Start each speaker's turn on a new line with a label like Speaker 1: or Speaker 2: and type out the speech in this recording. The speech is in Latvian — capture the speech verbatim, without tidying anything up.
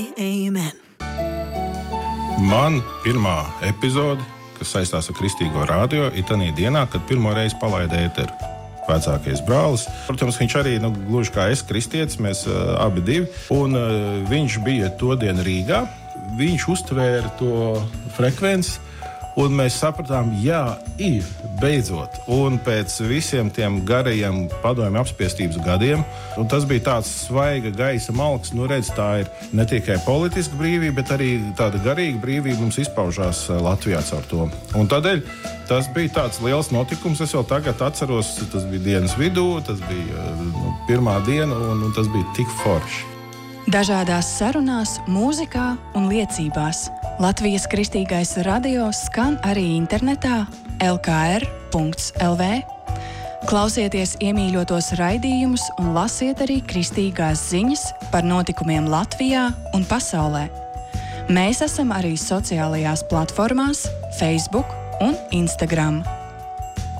Speaker 1: Amen.
Speaker 2: Man pirmā epizode, kas saistās ar Kristīgo radio, ir tanī dienā, kad pirmo reizi palaida ēteru. Vecākais brālis. Protams, viņš arī, nu, gluži kā es, kristietis, mēs uh, abi divi. Un uh, viņš bija to dienu Rīgā. Viņš uztvēra to frekvenci, un mēs sapratām, jā, ir, beidzot. Un pēc visiem tiem garajiem padomju apspiestības gadiem, un tas bija tāds svaiga gaisa malks, nu redz, tā ir ne tikai politiska brīvība, bet arī tāda garīga brīvība mums izpaužās Latvijā caur to. Un tādēļ tas bija tāds liels notikums, es vēl tagad atceros, tas bija dienas vidū, tas bija nu, pirmā diena, un, un tas bija tik forši.
Speaker 3: Dažādās sarunās, mūzikā un liecībās Latvijas Kristīgais radio skan arī internetā el ka er punkts el vē. Klausieties iemīļotos raidījumus un lasiet arī kristīgās ziņas par notikumiem Latvijā un pasaulē. Mēs esam arī sociālajās platformās Facebook un Instagram.